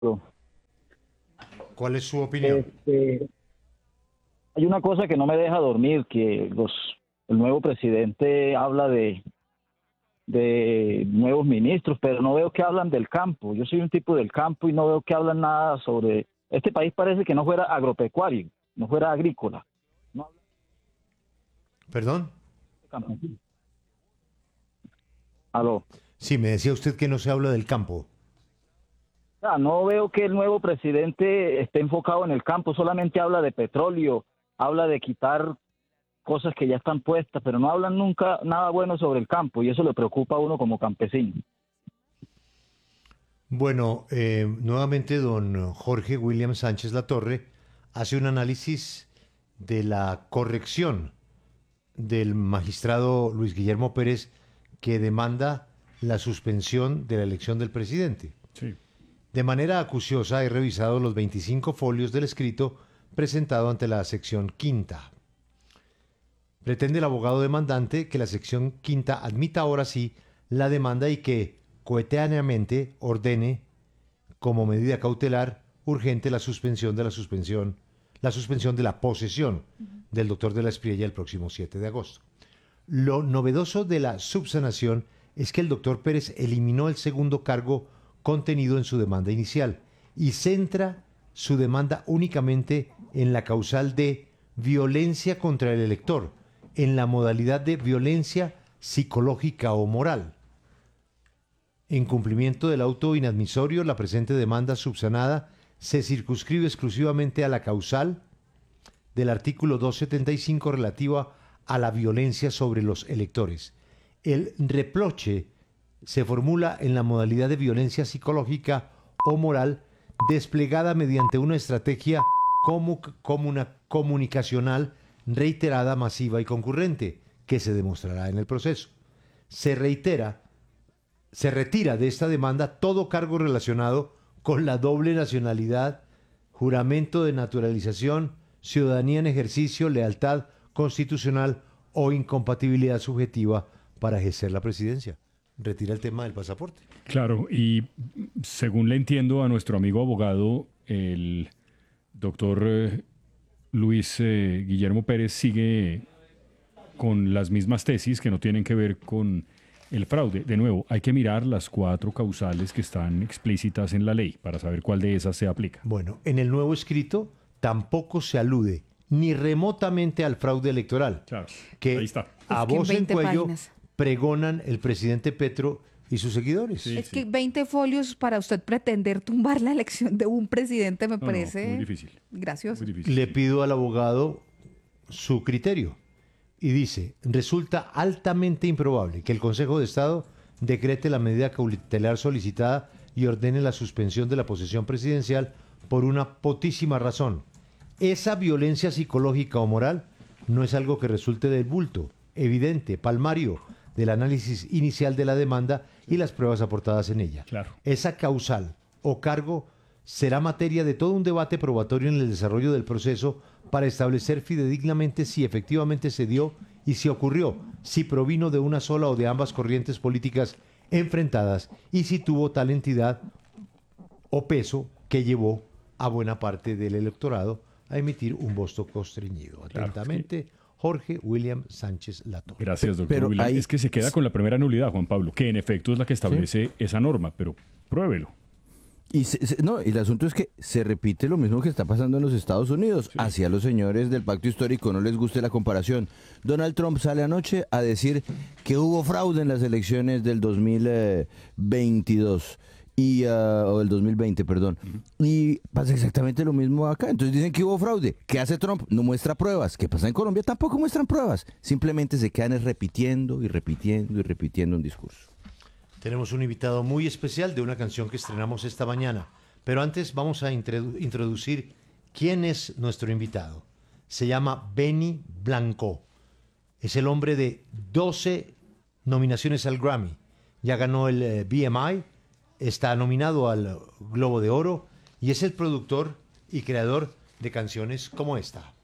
¿Cuál es su opinión? Hay una cosa que no me deja dormir, que el nuevo presidente habla de nuevos ministros, pero no veo que hablan del campo. Yo soy un tipo del campo y no veo que hablan nada sobre... Este país parece que no fuera agropecuario, no fuera agrícola. No habla ¿Perdón? de campesino. Aló. Sí, me decía usted que no se habla del campo. No veo que el nuevo presidente esté enfocado en el campo, solamente habla de petróleo, habla de quitar cosas que ya están puestas, pero no hablan nunca nada bueno sobre el campo y eso le preocupa a uno como campesino. Bueno, nuevamente don Jorge William Sánchez Latorre hace un análisis de la corrección del magistrado Luis Guillermo Pérez que demanda la suspensión de la elección del presidente. Sí. De manera acuciosa he revisado los 25 folios del escrito presentado ante la sección quinta. Pretende el abogado demandante que la sección quinta admita ahora sí la demanda y que coetáneamente ordene como medida cautelar urgente la suspensión de la posesión del doctor de la Espriella el próximo 7 de agosto. Lo novedoso de la subsanación es que el doctor Pérez eliminó el segundo cargo contenido en su demanda inicial y centra su demanda únicamente en la causal de violencia contra el elector, en la modalidad de violencia psicológica o moral. En cumplimiento del auto inadmisorio, la presente demanda subsanada se circunscribe exclusivamente a la causal del artículo 275 relativa a la violencia sobre los electores. El reproche se formula en la modalidad de violencia psicológica o moral desplegada mediante una estrategia comunicacional reiterada, masiva y concurrente, que se demostrará en el proceso. Se retira de esta demanda todo cargo relacionado con la doble nacionalidad, juramento de naturalización, ciudadanía en ejercicio, lealtad constitucional o incompatibilidad subjetiva para ejercer la presidencia. Retira el tema del pasaporte. Claro, y según le entiendo a nuestro amigo abogado, el doctor Luis Guillermo Pérez sigue con las mismas tesis que no tienen que ver con el fraude. De nuevo, hay que mirar las 4 causales que están explícitas en la ley para saber cuál de esas se aplica. Bueno, en el nuevo escrito tampoco se alude ni remotamente al fraude electoral, Claro, que ahí está. a Es que en voz en 20 cuello páginas. pregonan el presidente Petro y sus seguidores. Sí, Es sí. que 20 folios para usted pretender tumbar la elección de un presidente me No, parece muy difícil. gracioso. Muy difícil. Le pido al abogado su criterio y dice: resulta altamente improbable que el Consejo de Estado decrete la medida cautelar solicitada y ordene la suspensión de la posesión presidencial por una potísima razón. Esa violencia psicológica o moral no es algo que resulte del bulto, evidente, palmario, del análisis inicial de la demanda y las pruebas aportadas en ella. Claro. Esa causal o cargo será materia de todo un debate probatorio en el desarrollo del proceso para establecer fidedignamente si efectivamente se dio y si ocurrió, si provino de una sola o de ambas corrientes políticas enfrentadas y si tuvo tal entidad o peso que llevó a buena parte del electorado a emitir un voto constreñido. Claro, Atentamente, Jorge William Sánchez Latorre. Gracias, doctor Pero William. ahí- Es que se queda con la primera nulidad, Juan Pablo, que en efecto es la que establece esa norma, pero pruébelo. Y no, y el asunto es que se repite lo mismo que está pasando en los Estados Unidos. Hacia los señores del pacto histórico no les guste la comparación. Donald Trump sale anoche a decir que hubo fraude en las elecciones del 2022. O del 2020, perdón. Y pasa exactamente lo mismo acá. Entonces dicen que hubo fraude. ¿Qué hace Trump? No muestra pruebas. ¿Qué pasa en Colombia? Tampoco muestran pruebas. Simplemente se quedan repitiendo y repitiendo y repitiendo un discurso. Tenemos un invitado muy especial de una canción que estrenamos esta mañana. Pero antes vamos a introducir quién es nuestro invitado. Se llama Benny Blanco. Es el hombre de 12 nominaciones al Grammy. Ya ganó el BMI, está nominado al Globo de Oro y es el productor y creador de canciones como esta.